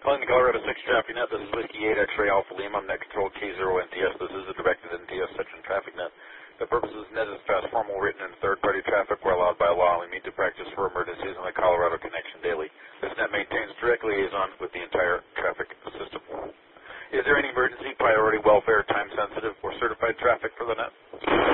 Calling the Colorado 6 traffic net. This is Whiskey 8 X-Ray Alpha Lima. Net control K0NTS. This is a directed NTS section traffic net. The purpose of this net is pass formal, written, and third-party traffic where allowed by law. We meet to practice for emergencies on the Colorado Connection daily. This net maintains direct liaison with the entire traffic system. Is there any emergency, priority, welfare, time-sensitive, or certified traffic for the net?